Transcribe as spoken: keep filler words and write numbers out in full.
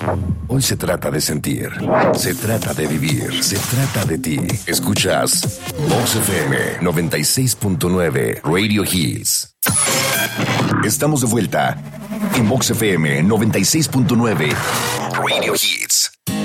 Hoy se trata de sentir, se trata de vivir, se trata de ti. Escuchas Vox F M noventa y seis punto nueve Radio Hits. Estamos de vuelta en Vox F M noventa y seis punto nueve Radio Hits.